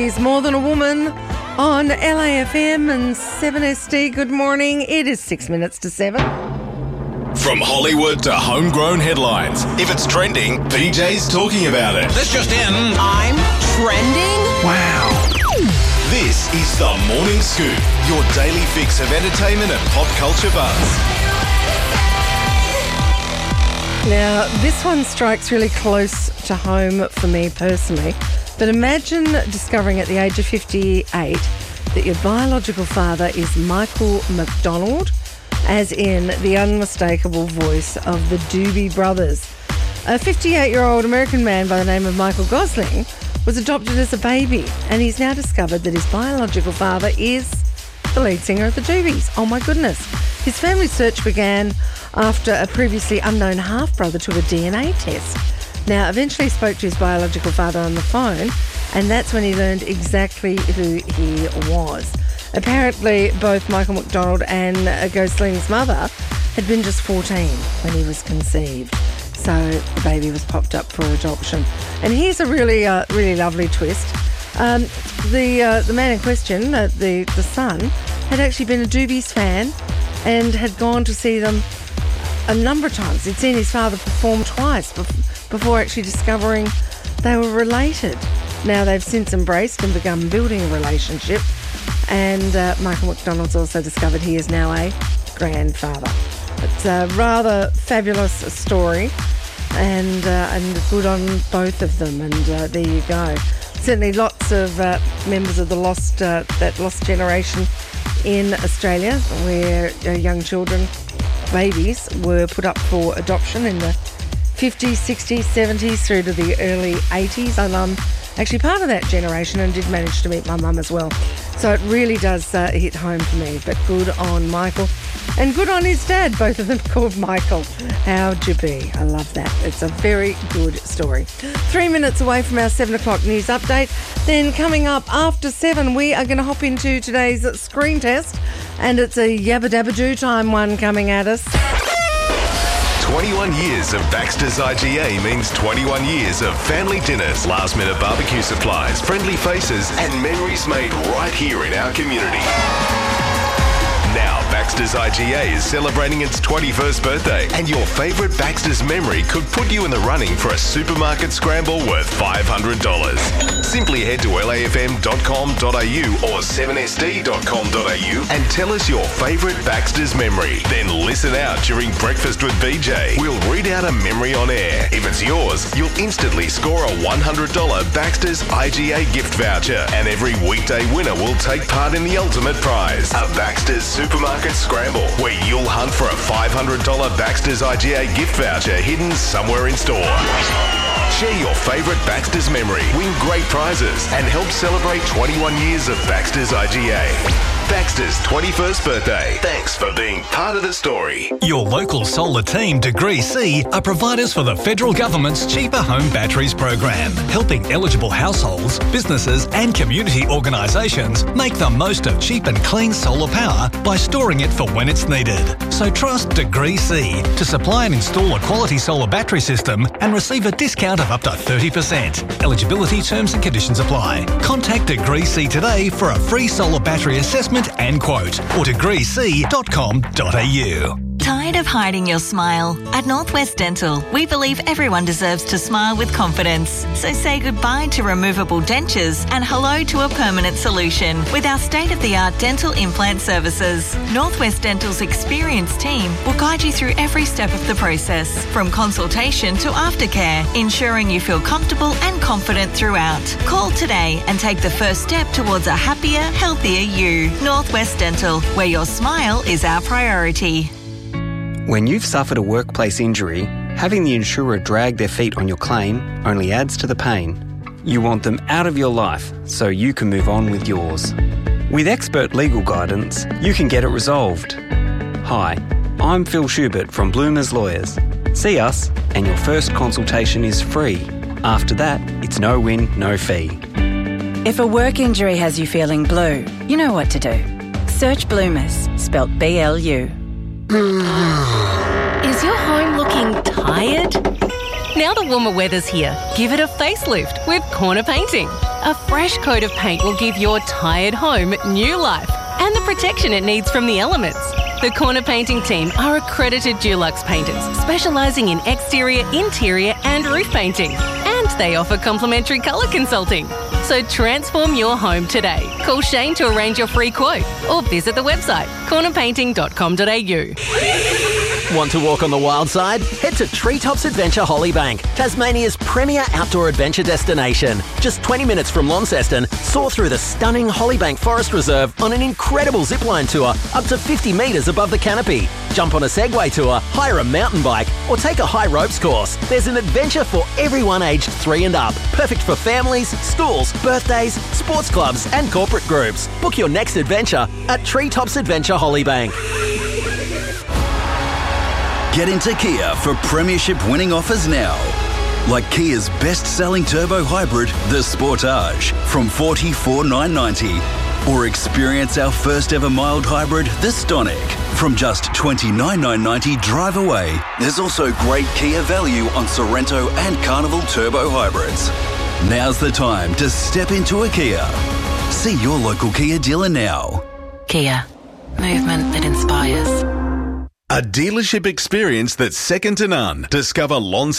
is More Than a Woman on LAFM and 7SD. Good morning. It is 6 minutes to 7. From Hollywood to homegrown headlines. If it's trending, PJ's talking about it. This just in. I'm trending? Wow. This is the Morning Scoop, your daily fix of entertainment and pop culture buzz. Now, this one strikes really close to home for me personally, but imagine discovering at the age of 58 that your biological father is Michael McDonald, as in the unmistakable voice of the Doobie Brothers. A 58-year-old American man by the name of Michael Gosling was adopted as a baby, and he's now discovered that his biological father is the lead singer of the Doobies. Oh my goodness. His family search began after a previously unknown half-brother took a DNA test. Now, eventually spoke to his biological father on the phone, and that's when he learned exactly who he was. Apparently, both Michael McDonald and Gosling's mother had been just 14 when he was conceived. So the baby was popped up for adoption. And here's a really lovely twist. The man in question, the son, had actually been a Doobies fan and had gone to see them a number of times. He'd seen his father perform twice before actually discovering they were related. Now they've since embraced and begun building a relationship, and Michael McDonald's also discovered he is now a grandfather. It's a rather fabulous story, and good on both of them, and there you go. Certainly lots of members of the lost generation in Australia, where young children, babies, were put up for adoption in the 50s, 60s, 70s through to the early 80s. And I'm actually part of that generation and did manage to meet my mum as well. So it really does hit home for me. But good on Michael and good on his dad, both of them called Michael. How'd you be? I love that. It's a very good story. 3 minutes away from our 7 o'clock news update. Then coming up after 7, we are going to hop into today's screen test. And it's a Yabba Dabba Doo time one coming at us. 21 years of Baxter's IGA means 21 years of family dinners, last-minute barbecue supplies, friendly faces, and memories made right here in our community. Now, Baxter's IGA is celebrating its 21st birthday, and your favourite Baxter's memory could put you in the running for a supermarket scramble worth $500. Simply head to lafm.com.au or 7sd.com.au and tell us your favourite Baxter's memory. Then listen out during Breakfast with BJ. We'll read out a memory on air. If it's yours, you'll instantly score a $100 Baxter's IGA gift voucher, and every weekday winner will take part in the ultimate prize, a Baxter's Supermarket Scramble, where you'll hunt for a $500 Baxter's IGA gift voucher hidden somewhere in store. Share your favourite Baxter's memory, win great prizes, and help celebrate 21 years of Baxter's IGA. Baxter's 21st birthday. Thanks for being part of the story. Your local solar team, Degree C, are providers for the federal government's Cheaper Home Batteries program, helping eligible households, businesses and community organisations make the most of cheap and clean solar power by storing it for when it's needed. So trust Degree C to supply and install a quality solar battery system and receive a discount of up to 30%. Eligibility terms and conditions apply. Contact Degree C today for a free solar battery assessment and quote, or degreec.com.au. Tired of hiding your smile? At Northwest Dental, we believe everyone deserves to smile with confidence. So say goodbye to removable dentures and hello to a permanent solution with our state-of-the-art dental implant services. Northwest Dental's experienced team will guide you through every step of the process, from consultation to aftercare, ensuring you feel comfortable and confident throughout. Call today and take the first step towards a happier, healthier you. Northwest Dental, where your smile is our priority. When you've suffered a workplace injury, having the insurer drag their feet on your claim only adds to the pain. You want them out of your life so you can move on with yours. With expert legal guidance, you can get it resolved. Hi, I'm Phil Schubert from Bloomers Lawyers. See us and your first consultation is free. After that, it's no win, no fee. If a work injury has you feeling blue, you know what to do. Search Bloomers, spelt B-L-U. Is your home looking tired? Now the warmer weather's here, give it a facelift with Corner Painting. A fresh coat of paint will give your tired home new life and the protection it needs from the elements. The Corner Painting team are accredited Dulux painters, specialising in exterior, interior and roof painting. And they offer complimentary colour consulting. So transform your home today. Call Shane to arrange your free quote or visit the website cornerpainting.com.au. Want to walk on the wild side? Head to Treetops Adventure Hollybank, Tasmania's premier outdoor adventure destination. Just 20 minutes from Launceston, soar through the stunning Hollybank Forest Reserve on an incredible zipline tour up to 50 metres above the canopy. Jump on a Segway tour, hire a mountain bike, or take a high ropes course. There's an adventure for everyone aged 3 and up. Perfect for families, schools, birthdays, sports clubs and corporate groups. Book your next adventure at Treetops Adventure Hollybank. Get into Kia for premiership winning offers now. Like Kia's best-selling turbo hybrid, the Sportage, from $44,990. Or experience our first ever mild hybrid, the Stonic, from just $29,990 drive away. There's also great Kia value on Sorrento and Carnival turbo hybrids. Now's the time to step into a Kia. See your local Kia dealer now. Kia. Movement that inspires. A dealership experience that's second to none. Discover Launceston